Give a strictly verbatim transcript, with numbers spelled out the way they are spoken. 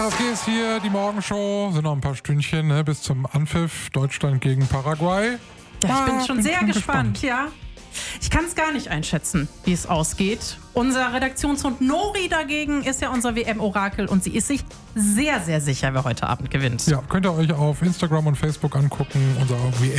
Auf geht's hier, die Morgenshow. Sind noch ein paar Stündchen ne, bis zum Anpfiff. Deutschland gegen Paraguay. Ja, ich bin ah, schon bin sehr schon gespannt, gespannt, ja. Ich kann es gar nicht einschätzen, wie es ausgeht. Unser Redaktionshund Nori dagegen ist ja unser W M-Orakel und sie ist sich sehr, sehr sicher, wer heute Abend gewinnt. Ja, könnt ihr euch auf Instagram und Facebook angucken. Unser W